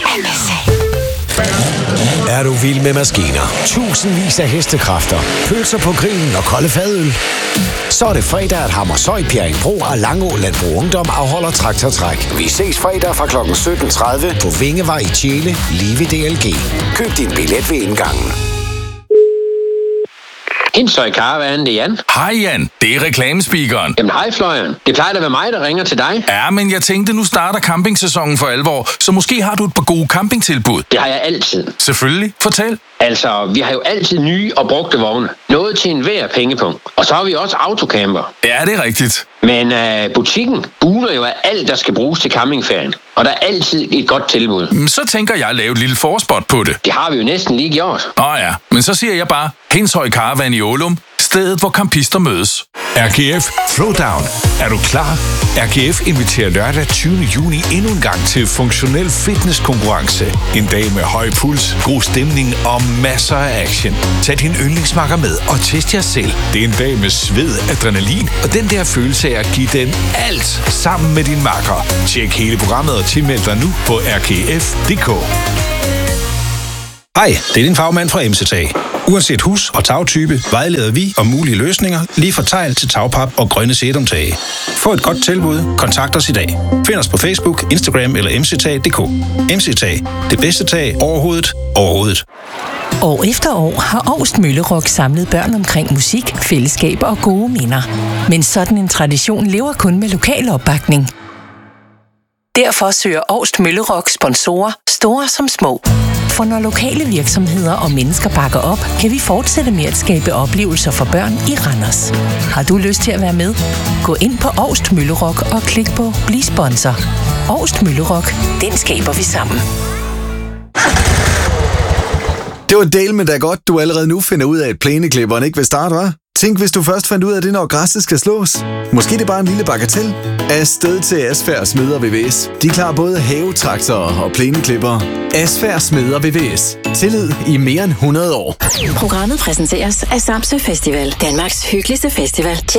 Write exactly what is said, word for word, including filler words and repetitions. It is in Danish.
Er du vild med maskiner? Tusindvis af hestekræfter, pølser på grillen og kolde fadøl? Så er det fredag, at Hammershøj, Bjerringbro og Langå Landbrug Ungdom afholder traktortræk. Vi ses fredag fra klokken sytten tredive på Vingevej i Tjele, lige ved D L G. Køb din billet ved indgangen. Hindstøj Caravan, det er Jan. Hej Jan, det er reklamespeakeren. Jamen hej Florian, det plejer at være mig, der ringer til dig. Ja, men jeg tænkte, nu starter campingsæsonen for alvor, så måske har du et par gode campingtilbud. Det har jeg altid. Selvfølgelig, fortæl. Altså, vi har jo altid nye og brugte vogne. Noget til enhver pengepunkt. Og så har vi også autocamper. Ja, det er rigtigt. Men øh, butikken buner jo af alt, der skal bruges til campingferien. Og der er altid et godt tilbud. Så tænker jeg at lave et lille forspot på det. Det har vi jo næsten lige gjort. Åh ja, men så siger jeg bare, Hindshøj Caravan i Ålum, stedet hvor campister mødes. R G F Throwdown. Er du klar? R G F inviterer lørdag tyvende juni endnu en gang til funktionel fitnesskonkurrence. En dag med høj puls, god stemning og masser af action. Tag din yndlingsmakker med og test jer selv. Det er en dag med sved, adrenalin og den der følelse af at give den alt sammen med din makker. Tjek hele programmet og tilmeld dig nu på r g f punktum d k. Hej, det er din fagmand fra M C T A. Uanset hus- og tagtype vejleder vi om mulige løsninger lige fra tegl til tagpap og grønne sedumtage. Få et godt tilbud, kontakt os i dag. Find os på Facebook, Instagram eller m c t a punktum d k. M C T A, det bedste tag overhovedet, overhovedet. År efter år har Augst Møllerock samlet børn omkring musik, fællesskab og gode minder. Men sådan en tradition lever kun med lokal opbakning. Derfor søger Augst Møllerock sponsorer, store som små. For når lokale virksomheder og mennesker bakker op, kan vi fortsætte med at skabe oplevelser for børn i Randers. Har du lyst til at være med? Gå ind på Augst Møllerock og klik på Bliv sponsor. Augst Møllerock, den skaber vi sammen. Det var del med da godt, du allerede nu finder ud af, at plæneklipperen ikke vil starte, hva'? Tænk, hvis du først fandt ud af det, når græsset skal slås. Måske det er bare en lille bagatel. Afsted til Asfærd Smeder V V S. De klarer både havetraktorer og plæneklipper. Asfærd Smeder V V S. Tillid i mere end hundrede år. Programmet præsenteres af Samsø Festival. Danmarks hyggeligste festival.